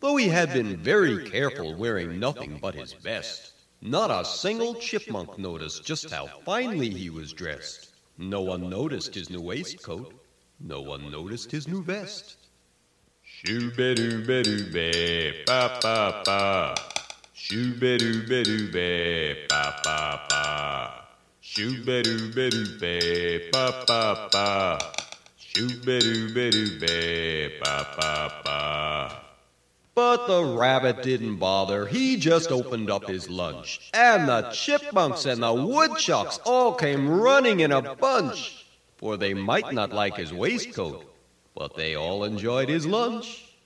though he had been very careful wearing nothing but his best. Not a single chipmunk noticed just how finely he was dressed. No one noticed his new waistcoat. No one noticed his new vest. Shoo-be-doo-be-doo-be, ba-ba-ba. Shoo-be-doo-be-doo-be, ba-ba-ba. Shoo-be-doo-be-doo-be, ba-ba-ba. Shoo-be-doo-be-doo-be, ba-ba-ba. But the rabbit didn't bother. He just opened up his lunch. And the chipmunks and the woodchucks all came running in a bunch. For they might not like his waistcoat, but they all enjoyed his lunch.